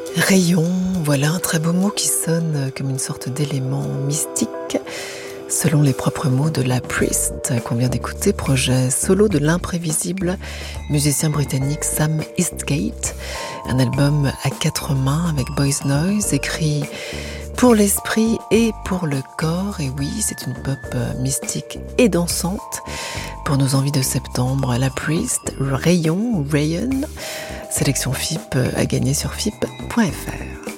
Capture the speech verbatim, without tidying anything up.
Rayon, voilà un très beau mot qui sonne comme une sorte d'élément mystique, selon les propres mots de La Priest, qu'on vient d'écouter, projet solo de l'imprévisible musicien britannique Sam Eastgate, un album à quatre mains avec Boys Noise, écrit pour l'esprit et pour le corps, et oui, c'est une pop mystique et dansante. Pour nos envies de septembre, La Priest, Rayon ou Rayon, sélection F I P à gagner sur F I P point F R.